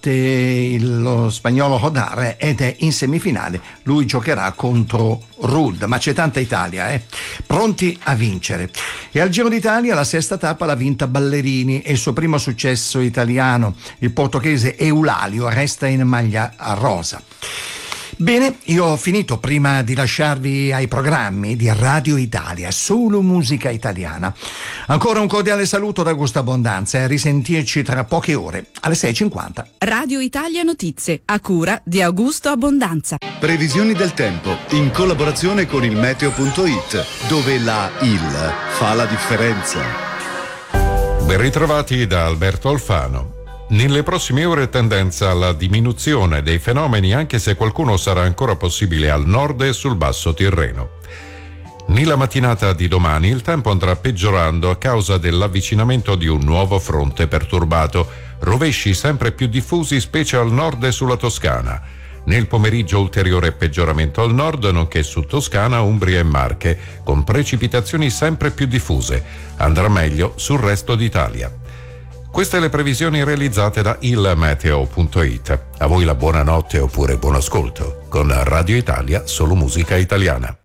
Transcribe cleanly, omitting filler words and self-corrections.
batte lo spagnolo Hodar ed è in semifinale. Lui giocherà contro Ruud, ma c'è tanta Italia, pronti a vincere. E al Giro d'Italia la sesta tappa l'ha vinta Ballerini e il suo primo successo italiano, il portoghese Eulalio, resta in maglia rosa. Bene, io ho finito. Prima di lasciarvi ai programmi di Radio Italia, solo musica italiana, ancora un cordiale saluto da Augusto Abbondanza e a risentirci tra poche ore alle 6:50. Radio Italia Notizie, a cura di Augusto Abbondanza. Previsioni del tempo in collaborazione con il meteo.it, dove la IL fa la differenza. Ben ritrovati da Alberto Alfano. Nelle prossime ore tendenza alla diminuzione dei fenomeni, anche se qualcuno sarà ancora possibile al nord e sul basso Tirreno. Nella mattinata di domani il tempo andrà peggiorando a causa dell'avvicinamento di un nuovo fronte perturbato, rovesci sempre più diffusi specie al nord e sulla Toscana. Nel pomeriggio ulteriore peggioramento al nord, nonché su Toscana, Umbria e Marche, con precipitazioni sempre più diffuse. Andrà meglio sul resto d'Italia. Queste le previsioni realizzate da ilmeteo.it. A voi la buonanotte oppure buon ascolto. Con Radio Italia, solo musica italiana.